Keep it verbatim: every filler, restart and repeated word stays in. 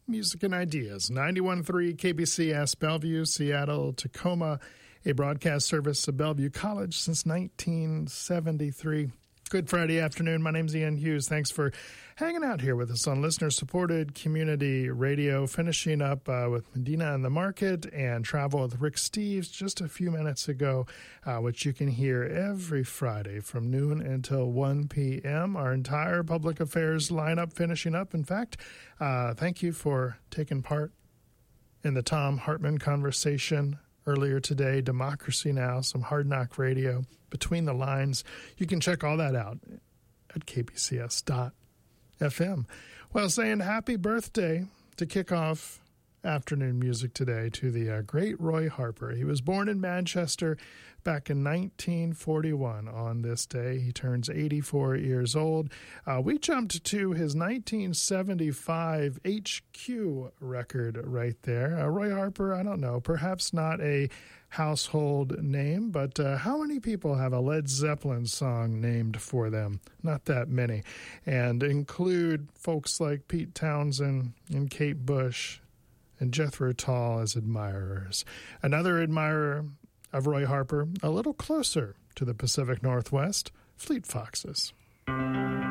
Music and Ideas, ninety-one point three K B C S, Bellevue, Seattle, Tacoma, a broadcast service of Bellevue College since nineteen seventy-three. Good Friday afternoon. My name's Ian Hughes. Thanks for hanging out here with us on listener-supported community radio, finishing up uh, with Medina and the Market and Travel with Rick Steves just a few minutes ago, uh, which you can hear every Friday from noon until one p.m. Our entire public affairs lineup finishing up. In fact, uh, thank you for taking part in the Tom Hartman conversation earlier today. Democracy Now!, some Hard Knock Radio, Between the Lines. You can check all that out at k b c s dot f m. Well, saying happy birthday to kick off afternoon music today to the uh, great Roy Harper. He was born in Manchester back in nineteen forty-one. On this day, he turns eighty-four years old. Uh, we jumped to his nineteen seventy-five H Q record right there. Uh, Roy Harper, I don't know, perhaps not a household name, but uh, how many people have a Led Zeppelin song named for them? Not that many. And include folks like Pete Townsend and Kate Bush and Jethro Tull as admirers. Another admirer of Roy Harper, a little closer to the Pacific Northwest, Fleet Foxes.